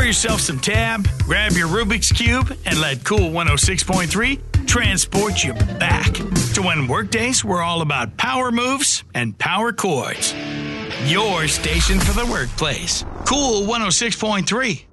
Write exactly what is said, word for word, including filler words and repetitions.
yourself some tab, grab your Rubik's Cube, and let Cool one oh six point three transport you back to when workdays were all about power moves and power chords. Your station for the workplace. Cool one oh six point three.